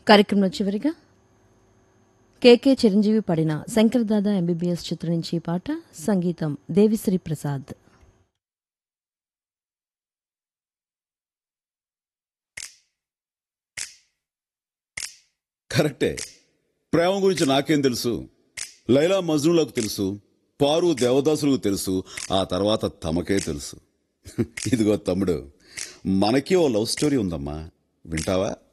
కార్యక్రమంలో చివరిగా కేకే చిరంజీవి పాడిన శంకర్ దాదా ఎంబీబీఎస్ చిత్రం నుంచి ఈ పాట, సంగీతం దేవిశ్రీ ప్రసాద్. కరెక్టే. ప్రేమ గురించి నాకేం తెలుసు? లైలా మజ్నూలకు తెలుసు, పారు దేవదాసులకు తెలుసు, ఆ తర్వాత తమకే తెలుసు. ఇదిగో తమ్ముడు, మనకి ఓ లవ్ స్టోరీ ఉందమ్మా, వింటావా?